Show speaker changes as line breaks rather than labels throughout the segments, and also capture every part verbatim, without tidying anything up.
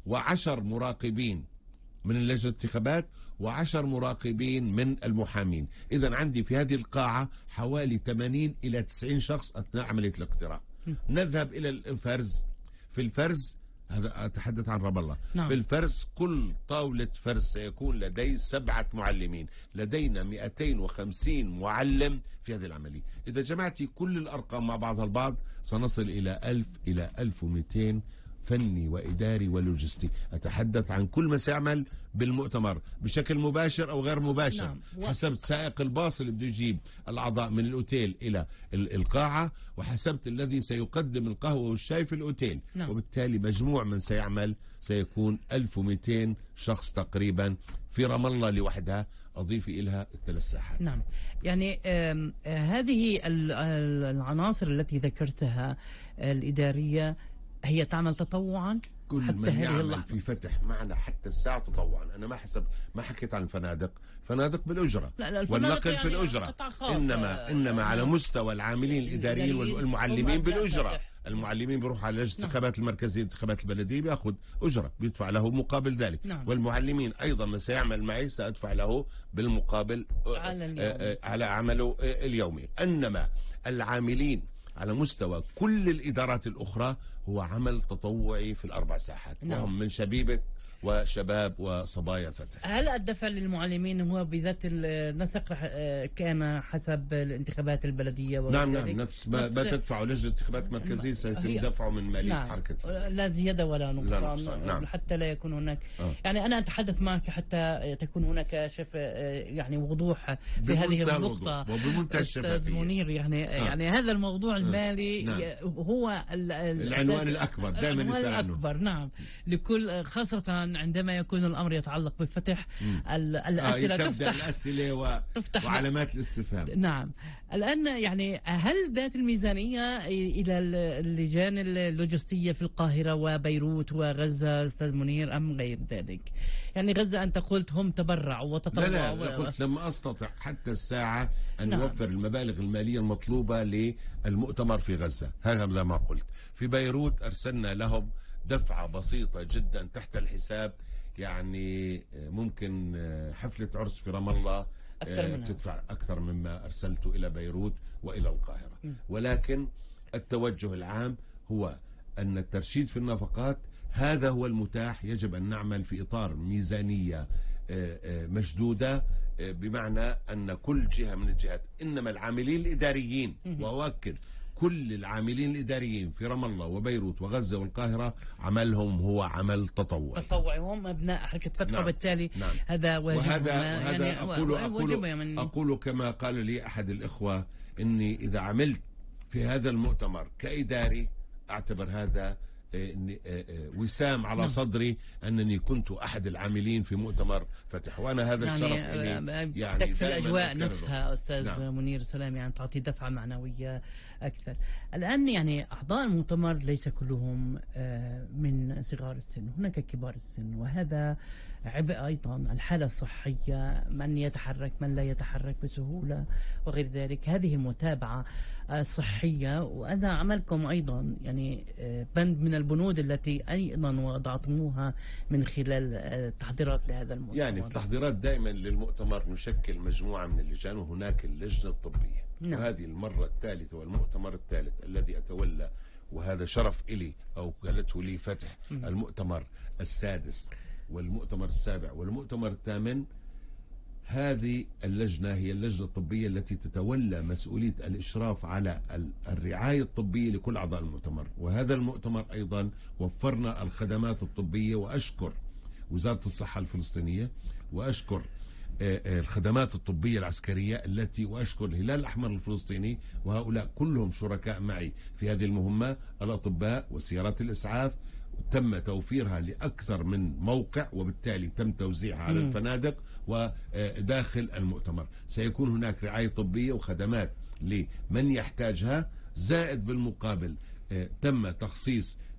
وعشر مراقبين من اللجنة الانتخابات وعشر مراقبين من المحامين. إذا عندي في هذه القاعة حوالي ثمانين إلى تسعين شخص أثناء عملية الاقتراع. نذهب إلى الفرز. في الفرز، هذا أتحدث عن رام الله. نعم. في الفرز كل طاولة فرز سيكون لدي سبعة معلمين. لدينا مئتين وخمسين معلم في هذه العملية. إذا جمعتي كل الأرقام مع بعضها البعض سنصل إلى ألف إلى ألف ومئتين فني وإداري ولوجستي. أتحدث عن كل ما سيعمل بالمؤتمر بشكل مباشر أو غير مباشر. نعم. حسبت سائق الباص اللي بده يجيب الأعضاء من الأوتيل إلى القاعة، وحسبت الذي سيقدم القهوة والشاي في الأوتيل. نعم. وبالتالي مجموع من سيعمل سيكون ألف ومئتين شخص تقريبا في رام الله لوحدها، أضيفي إلها الثلاث ساحات.
نعم، يعني آه هذه العناصر التي ذكرتها الإدارية هي تعمل تطوعا.
كل
حتى
من يعمل
اللحظة.
في فتح معنا حتى الساعة تطوعا. أنا ما حسب ما حكيت عن الفنادق، فنادق بالأجرة والنقل
يعني
في الأجرة، إنما إنما على مستوى العاملين الإداريين والمعلمين بالأجرة. المعلمين بيروح على لجنة الانتخابات المركزية الانتخابات البلدية بياخذ أجرة بيدفع له مقابل ذلك. نعم. والمعلمين أيضا ما سيعمل معي سأدفع له بالمقابل على, على عمله اليومي. إنما العاملين على مستوى كل الإدارات الأخرى هو عمل تطوعي في الأربع ساحات. نعم. وهم من شبيبة وشباب وصبايا فتح.
هل الدفع للمعلمين هو بذات النسق كان حسب الانتخابات البلدية؟
نعم نعم، نفس ما, ما تدفعه لجنة الانتخابات المركزية سيتم دفعه من مالية. نعم. حركة فتح.
لا زيادة ولا نقصان. نعم. حتى لا يكون هناك آه. يعني أنا أتحدث معك حتى تكون هناك شف يعني وضوح في هذه النقطة
وبمنتهى الشفافية.
منير يعني آه. يعني هذا الموضوع المالي. آه. نعم. هو
العنوان الأكبر دائما
العنوان الأكبر. نعم، لكل خاصة عندما يكون الأمر يتعلق بفتح الأسئلة. آه تفتح
الأسئلة و... تفتح وعلامات الاستفهام.
نعم. الآن يعني هل ذات الميزانية إلى اللجان اللوجستية في القاهرة وبيروت وغزة أستاذ منير أم غير ذلك؟ يعني غزة أنت قلت هم تبرعوا وتطوعوا.
لا لا, لا و... قلت لما أستطع حتى الساعة أن نعم. نوفر المبالغ المالية المطلوبة للمؤتمر في غزة. هذا ما قلت. في بيروت أرسلنا لهم دفعة بسيطة جدا تحت الحساب، يعني ممكن حفلة عرس في رام الله أكثر تدفع أكثر مما أرسلته إلى بيروت وإلى القاهرة. م. ولكن التوجه العام هو أن الترشيد في النفقات هذا هو المتاح. يجب أن نعمل في إطار ميزانية مشدودة، بمعنى أن كل جهة من الجهات، إنما العاملين الإداريين، وأؤكد كل العاملين الإداريين في رام الله وبيروت وغزة والقاهرة عملهم هو عمل تطوعي.
تطوعي، هم أبناء حركة فتح. نعم. وبالتالي نعم. هذا واجب.
وهذا, وهذا يعني أقول, أقول,
من...
أقول كما قال لي أحد الإخوة، إني إذا عملت في هذا المؤتمر كإداري أعتبر هذا وسام على نعم. صدري أنني كنت أحد العاملين في مؤتمر فتح، وأنا هذا
يعني
الشرف إلي.
يعني تكفي الأجواء نفسها أستاذ نعم. منير سلام، يعني تعطي دفعة معنوية أكثر. الآن يعني أعضاء المؤتمر ليس كلهم من صغار السن، هناك كبار السن، وهذا عبء أيضا. الحالة الصحية، من يتحرك من لا يتحرك بسهولة وغير ذلك. هذه المتابعة الصحية، وأنا عملكم أيضا يعني بند من البنود التي أيضا وضعتموها من خلال التحضيرات لهذا المؤتمر.
يعني في التحضيرات دائما للمؤتمر نشكل مجموعة من اللجان، وهناك اللجنة الطبية. نعم. وهذه المرة الثالثة والمؤتمر الثالث الذي أتولى، وهذا شرف إلي أو قالته لي فتح. م. المؤتمر السادس والمؤتمر السابع والمؤتمر الثامن، هذه اللجنة هي اللجنة الطبية التي تتولى مسؤولية الإشراف على الرعاية الطبية لكل أعضاء المؤتمر. وهذا المؤتمر أيضا وفرنا الخدمات الطبية، وأشكر وزارة الصحة الفلسطينية، وأشكر الخدمات الطبية العسكرية التي، وأشكر الهلال الأحمر الفلسطيني، وهؤلاء كلهم شركاء معي في هذه المهمة. الأطباء وسيارات الإسعاف تم توفيرها لأكثر من موقع، وبالتالي تم توزيعها على الفنادق وداخل المؤتمر. سيكون هناك رعاية طبية وخدمات لمن يحتاجها، زائد بالمقابل تم تخصيص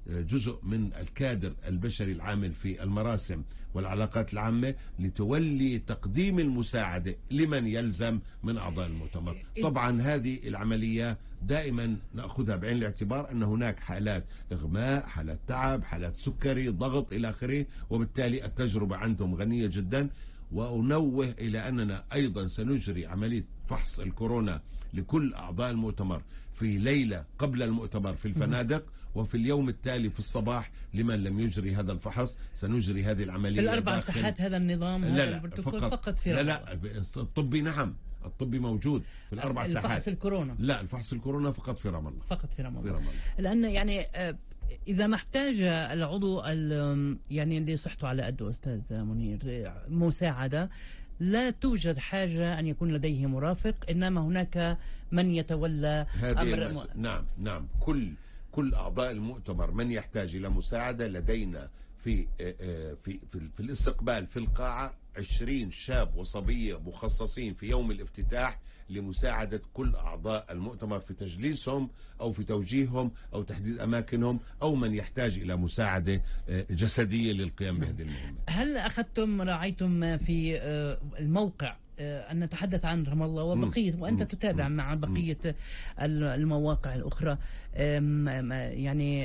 جزء من الكادر البشري العامل في المراسم والعلاقات العامة لتولي تقديم المساعدة لمن يلزم من أعضاء المؤتمر. طبعا هذه العملية دائما نأخذها بعين الاعتبار أن هناك حالات إغماء، حالات تعب، حالات سكري، ضغط إلى آخره، وبالتالي التجربة عندهم غنية جدا. وأنوه إلى أننا أيضا سنجري عملية فحص الكورونا لكل أعضاء المؤتمر في ليلة قبل المؤتمر في الفنادق، وفي اليوم التالي في الصباح لمن لم يجري هذا الفحص سنجري هذه العملية
في الأربع ساحات. هذا النظام
لا
هذا
لا
البروتوكول
فقط,
فقط في
لا لا الطبي نعم الطبي موجود في الأربع
الفحص
ساحات.
الفحص الكورونا
لا الفحص الكورونا فقط في رام الله.
فقط في رام الله.
في رام الله.
لأن يعني إذا ما احتاج العضو يعني اللي صحته على قده أستاذ منير مساعدة، لا توجد حاجة أن يكون لديه مرافق، إنما هناك من يتولى أمر
المس... نعم نعم كل كل أعضاء المؤتمر من يحتاج إلى مساعدة لدينا في في في, في الاستقبال في القاعة عشرين شاب وصبية مخصصين في يوم الافتتاح لمساعدة كل أعضاء المؤتمر في تجليسهم أو في توجيههم أو تحديد أماكنهم أو من يحتاج إلى مساعدة جسدية للقيام بهذه المهمة.
هل أخذتم راعيتم في الموقع أن نتحدث عن رام الله وبقية وأنت تتابع مع بقية المواقع الأخرى يعني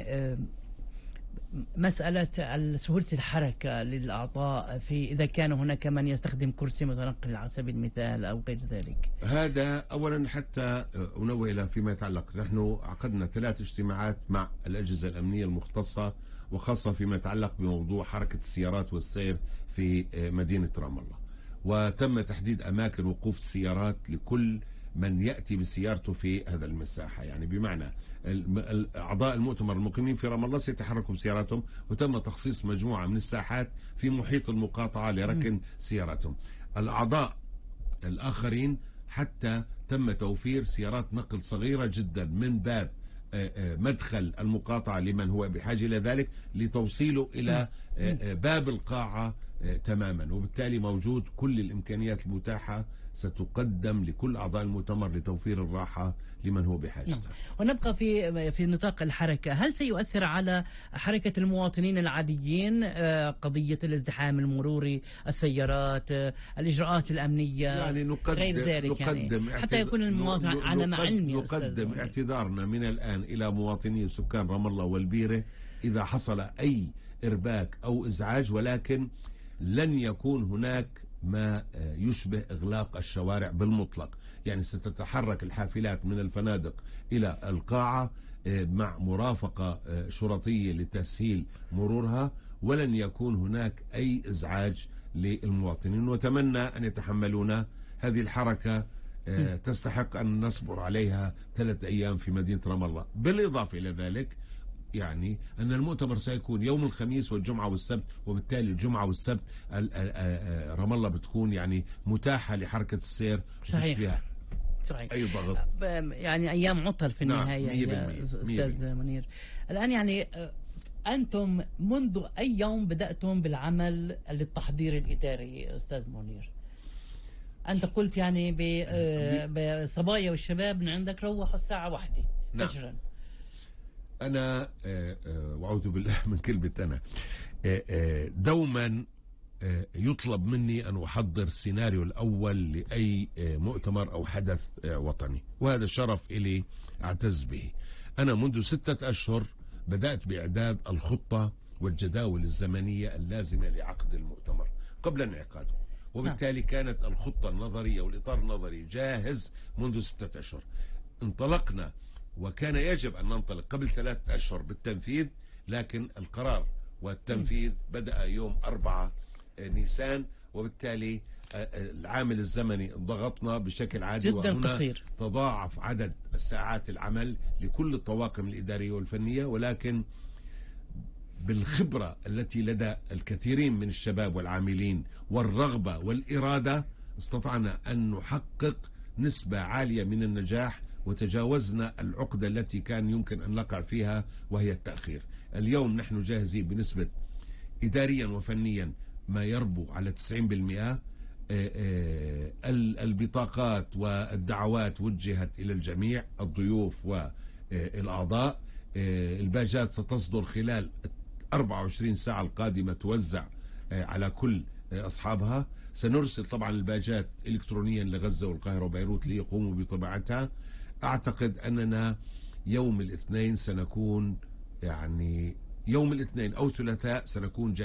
مسألة سهولة الحركة للأعضاء في إذا كان هناك من يستخدم كرسي متنقل على سبيل المثال أو غير ذلك؟
هذا أولا حتى أنوه إلى فيما يتعلق، نحن عقدنا ثلاث اجتماعات مع الأجهزة الأمنية المختصة وخاصة فيما يتعلق بموضوع حركة السيارات والسير في مدينة رام الله، وتم تحديد أماكن وقوف السيارات لكل من يأتي بسيارته في هذا المساحة. يعني بمعنى أعضاء المؤتمر المقيمين في رام الله سيتحركوا بسياراتهم، وتم تخصيص مجموعة من الساحات في محيط المقاطعة لركن سياراتهم. الأعضاء الآخرين حتى تم توفير سيارات نقل صغيرة جدا من باب مدخل المقاطعة لمن هو بحاجة إلى ذلك لتوصيله إلى باب القاعة تماما، وبالتالي موجود كل الإمكانيات المتاحة ستقدم لكل أعضاء المؤتمر لتوفير الراحة لمن هو بحاجته.
نعم. ونبقى في في نطاق الحركة، هل سيؤثر على حركة المواطنين العاديين قضية الازدحام المروري، السيارات، الإجراءات الأمنية
يعني نقدم
غير ذلك،
نقدم
يعني حتى يكون المواطن على ما علمي؟
نقدم اعتذارنا من الآن إلى مواطني وسكان رام الله والبيرة إذا حصل أي إرباك أو إزعاج، ولكن لن يكون هناك ما يشبه إغلاق الشوارع بالمطلق. يعني ستتحرك الحافلات من الفنادق إلى القاعة مع مرافقة شرطية لتسهيل مرورها، ولن يكون هناك أي إزعاج للمواطنين، وأتمنى أن يتحملونا. هذه الحركة تستحق أن نصبر عليها ثلاث أيام في مدينة رام الله. بالإضافة إلى ذلك يعني أن المؤتمر سيكون يوم الخميس والجمعة والسبت، وبالتالي الجمعة والسبت رام الله بتكون يعني متاحة لحركة السير.
صحيح.
فيها
صحيح.
أي ضغط،
يعني أيام عطل في النهاية.
نعم.
يا أستاذ منير، الآن يعني أنتم منذ أي يوم بدأتم بالعمل للتحضير الإداري أستاذ منير؟ أنت قلت يعني بصبايا والشباب من عندك روحوا الساعة واحدة فجرا. نعم.
أنا وأعوذ بالله من كلمة أنا دوما يطلب مني أن أحضر السيناريو الأول لأي مؤتمر أو حدث وطني، وهذا شرف إلي أعتز به. أنا منذ ستة أشهر بدأت بإعداد الخطة والجداول الزمنية اللازمة لعقد المؤتمر قبل انعقاده، وبالتالي كانت الخطة النظرية والإطار النظري جاهز منذ ستة أشهر. انطلقنا، وكان يجب أن ننطلق قبل ثلاثة أشهر بالتنفيذ، لكن القرار والتنفيذ بدأ يوم أربعة نيسان، وبالتالي العامل الزمني ضغطنا بشكل عادي،
جدا قصير.
تضاعف عدد الساعات العمل لكل الطواقم الإدارية والفنية، ولكن بالخبرة التي لدى الكثيرين من الشباب والعاملين والرغبة والإرادة استطعنا أن نحقق نسبة عالية من النجاح، وتجاوزنا العقدة التي كان يمكن أن نقع فيها وهي التأخير. اليوم نحن جاهزين بنسبة إداريا وفنيا ما يربو على تسعين بالمئة. البطاقات والدعوات وجهت إلى الجميع، الضيوف والأعضاء. الباجات ستصدر خلال أربعة وعشرين ساعة القادمة، توزع على كل أصحابها. سنرسل طبعا الباجات إلكترونيا لغزة والقاهرة وبيروت ليقوموا بطباعتها. أعتقد أننا يوم الاثنين سنكون، يعني يوم الاثنين أو ثلاثاء سنكون جاهزين